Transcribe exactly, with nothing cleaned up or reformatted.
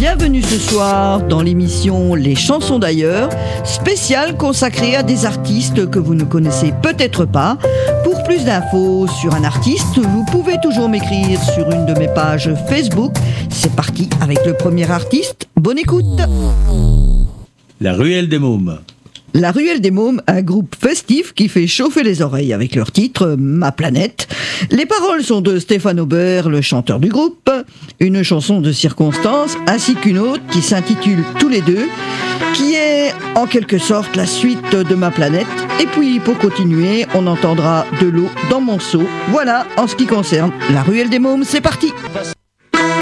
Bienvenue ce soir dans l'émission Les chansons d'ailleurs, spéciale consacrée à des artistes que vous ne connaissez peut-être pas. Pour plus d'infos sur un artiste, vous pouvez toujours m'écrire sur une de mes pages Facebook. C'est parti avec le premier artiste. Bonne écoute. La Ruelle des Mômes. La Ruelle des Mômes, un groupe festif qui fait chauffer les oreilles avec leur titre « Ma planète ». Les paroles sont de Stéphane Aubert, le chanteur du groupe, une chanson de circonstance, ainsi qu'une autre qui s'intitule « Tous les deux », qui est en quelque sorte la suite de « Ma planète ». Et puis, pour continuer, on entendra de l'eau dans mon seau. Voilà, en ce qui concerne La Ruelle des Mômes, c'est parti.